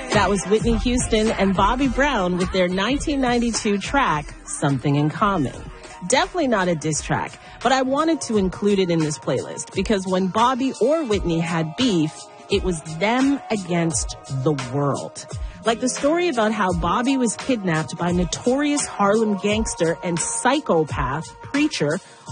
That was Whitney Houston and Bobby Brown with their 1992 track, Something in Common. Definitely not a diss track, but I wanted to include it in this playlist because when Bobby or Whitney had beef, it was them against the world. Like the story about how Bobby was kidnapped by notorious Harlem gangster and psychopath preacher